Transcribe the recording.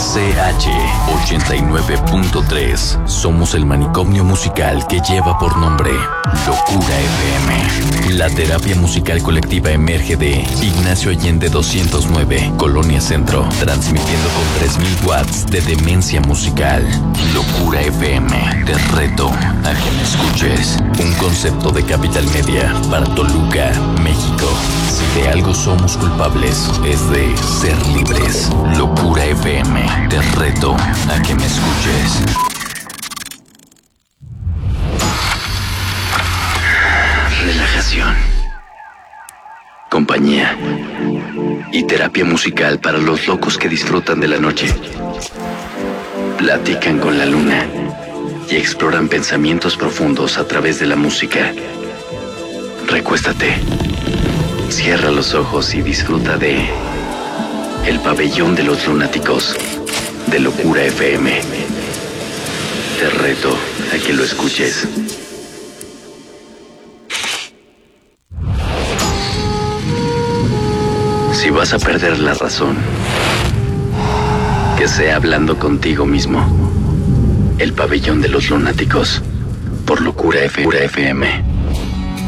CH 89.3. Somos el manicomio musical que lleva por nombre Locura FM. La terapia musical colectiva emerge de Ignacio Allende 209, Colonia Centro, transmitiendo con 3000 watts de demencia musical. Locura FM, te reto a que me escuches. Un concepto de Capital Media para Toluca, México. Si de algo somos culpables, es de ser libres. Locura FM, te reto a que me escuches. Relajación, compañía y terapia musical para los locos que disfrutan de la noche. Platican con la luna y exploran pensamientos profundos a través de la música. Recuéstate, cierra los ojos y disfruta de El Pabellón de los Lunáticos de Locura FM. Te reto a que lo escuches. Si vas a perder la razón, que sea hablando contigo mismo. El Pabellón de los Lunáticos por Locura FM.